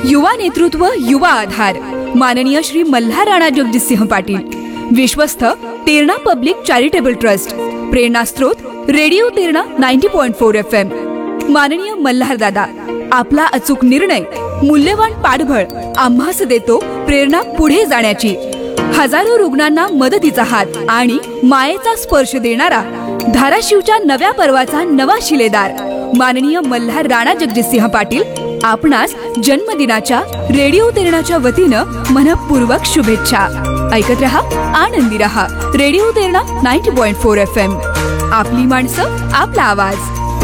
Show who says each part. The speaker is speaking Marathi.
Speaker 1: युवा नेतृत्व, युवा आधार, माननीय श्री मल्हार राणा जगजितसिंह पाटील. विश्वस्त तेरणा पब्लिक चॅरिटेबल ट्रस्ट. प्रेरणास्त्रोत रेडिओ तेरणा 90.4 FM. माननीय मल्हार दादा, आपला अचूक निर्णय, मूल्यवान पाठबळ आम्हास देतो प्रेरणा पुढे जाण्याची. हजारो रुग्णांना मदतीचा हात आणि मायेचा स्पर्श देणारा, धाराशिवच्या नव्या पर्वाचा नवा शिलेदार माननीय मल्हार राणा जगजितसिंह पाटील, आपणास जन्मदिनाच्या रेडिओ तेरणाच्या वतीनं मनपूर्वक शुभेच्छा. ऐकत रहा, आनंदी रहा. Radio Terna 90.4 FM. आपली माणसं, आपला आवाज.